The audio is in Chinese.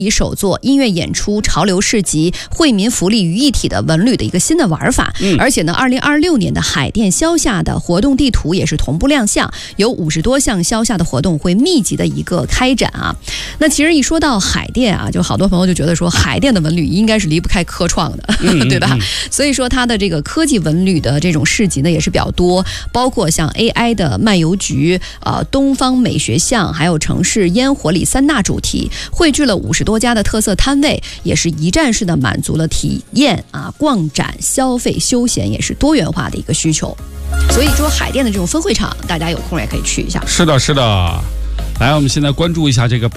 以首做音乐演出、潮流市集、惠民福利于一体的文旅的一个新的玩法。而且呢，2026年的海淀消夏的活动地图也是同步亮相，有50多项消夏的活动会密集的一个开展啊。那其实一说到海淀啊，就好多朋友就觉得说海淀的文旅应该是离不开科创的，对吧？所以说它的这个科技文旅的这种市集呢也是比较多，包括像 AI 的漫游局、东方美学巷，还有城市烟火里3大主题，汇聚了50多家的特色摊位，也是一站式的满足了体验啊、逛展、消费、休闲，也是多元化的一个需求。所以说海淀的这种分会场，大家有空也可以去一下。 是的，是的。来，我们现在关注一下这个